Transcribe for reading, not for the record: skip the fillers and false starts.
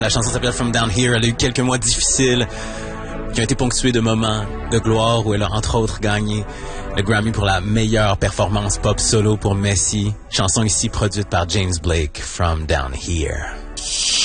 La chanson s'appelle From Down Here. Elle a eu quelques mois difficiles qui ont été ponctués de moments de gloire où elle a entre autres gagné le Grammy pour la meilleure performance pop solo pour Messi. Chanson ici produite par James Blake, From Down Here.